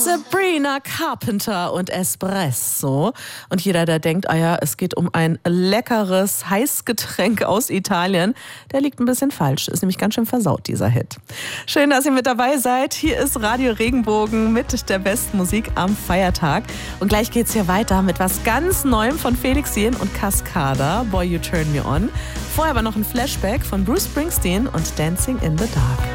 Sabrina Carpenter und Espresso. Und jeder, der denkt, es geht um ein leckeres Heißgetränk aus Italien, der liegt ein bisschen falsch. Ist nämlich ganz schön versaut, dieser Hit. Schön, dass ihr mit dabei seid. Hier ist Radio Regenbogen mit der besten Musik am Feiertag. Und gleich geht's hier weiter mit was ganz Neuem von Felix Jähn und Cascada, Boy You Turn Me On. Vorher aber noch ein Flashback von Bruce Springsteen und Dancing in the Dark.